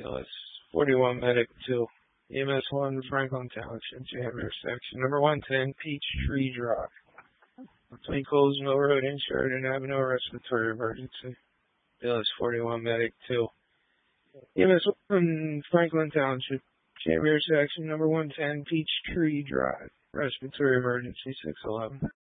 BLS 41 Medic 2. EMS 1 Franklin Township, Javier Section. Number 110 Peachtree Drive. Between Colesville Road and Sheridan Avenue, respiratory emergency. BLS 41 Medic 2. EMS 1 Franklin Township, Javier Section. Number 110 Peachtree Drive. Respiratory emergency 611.